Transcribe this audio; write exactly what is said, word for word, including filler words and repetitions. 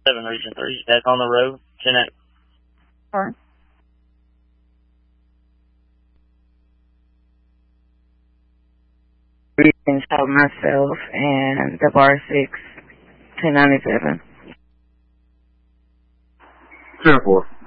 seven, Region three, back on the road, ten eight. Alright. Region shot myself and the bar six, ten ninety-seven. ten four.